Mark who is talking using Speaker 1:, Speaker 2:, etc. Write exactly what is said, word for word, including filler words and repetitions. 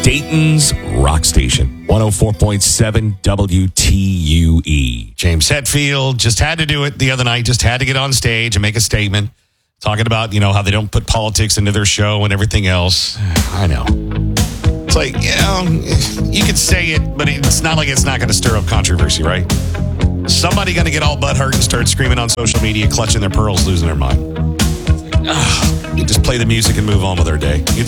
Speaker 1: Dayton's Rock Station, one oh four point seven W T U E. James Hetfield just had to do it the other night, just had to get on stage and make a statement talking about, you know, how they don't put politics into their show and everything else. I know. It's like, you know, you could say it, but it's not like it's not going to stir up controversy, right? Somebody going to get all butthurt and start screaming on social media, clutching their pearls, losing their mind. Ugh, you just play the music and move on with their day. It's